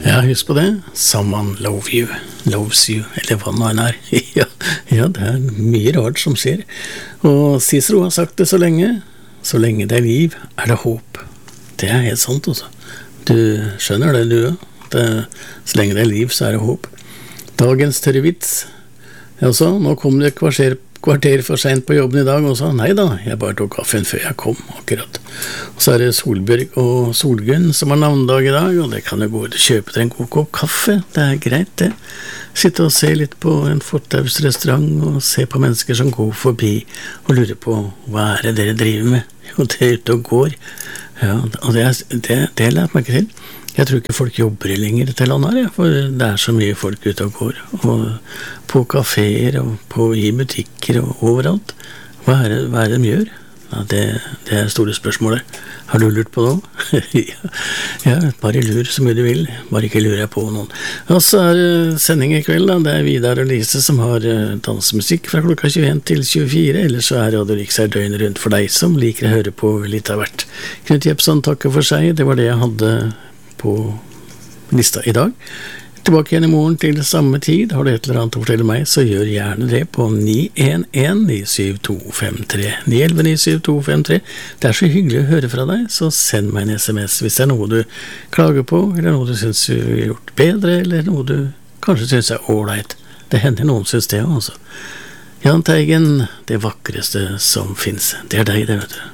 Ja, husk på det. Someone loves you, eller hva nå enn er. Ja, det er mye rart som skjer. Og Cicero har sagt det så lenge det er liv, er det håp. Det er helt sant også. Du skjønner det, du. Så lenge det er liv, så er det håp. Dagens tørre vits. Altså, nå kom det kvarter for sent på jobben i dag, og sa nei da, jeg bare tok kaffen før jeg kom, akkurat. Og så er det Solbjørg og Solgunn som har navnedag i dag, og det kan jo gå ut og kjøpe deg en god kopp kaffe, det er greit det. Sitte og se litt på en fortausrestaurant og se på mennesker som går forbi og lurer på hva er det dere driver med, og det er ute og går. Ja, og det har jeg lært meg ikke til. Jeg tror ikke folk jobber lenger til landet her, for det er så mye folk ute og går, og på kaféer og i butikker og overalt. Hva er det de gjør? Ja, det er store spørsmålet. Har du lurt på noe? Ja, bare lur så mye du vil, bare ikke lurer jeg på noen. Og så er det sending i kveld, da. Det er Vidar og Lise som har dansemusikk fra klokka 21 til 24, ellers så er Radio Riks her døgnet rundt for deg som liker å høre på litt av hvert. Knut Jepsen takker for seg, det var det jeg hadde på lista i dag. Tilbake igjen i morgen til samme tid. Har du et eller annet å fortelle meg, så gjør gjerne det på 911-97253. 911-97253. Det er så hyggelig å høre fra deg, så send meg en SMS hvis det er noe du klager på, eller noe du synes du har gjort bedre, eller noe du kanskje synes er ålreit. Det hender noen synes det også. Jahn Teigen, det vakreste som finnes. Det er deg, det vet du.